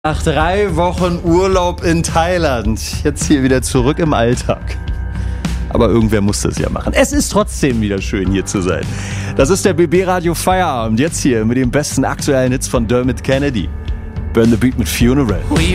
Nach 3 Wochen Urlaub in Thailand, jetzt hier wieder zurück im Alltag. Aber irgendwer muss das ja machen. Es ist trotzdem wieder schön, hier zu sein. Das ist der BB Radio Feierabend, jetzt hier mit den besten aktuellen Hits von Dermot Kennedy. Burn the Beat mit Funeral.